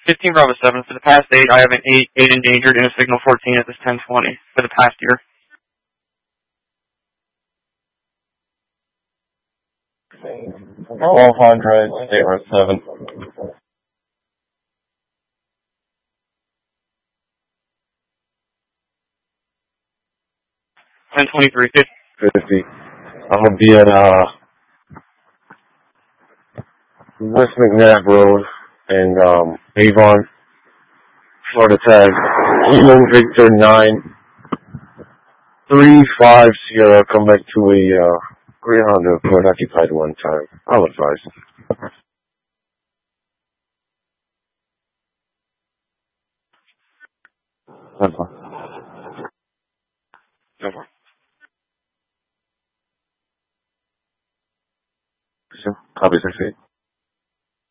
15 Bravo 7, for the past 8, I have an 8 endangered and a signal 14 at this 1020 for the past year. All 100, State Road 7. 1023, 50. I'm going to be at West McNabb Road and Avon, Florida tag. Kilo Victor 935 Sierra. Come back to a Grey Honda for an occupied one time. I'll advise. That's fine. so far. Copy 68.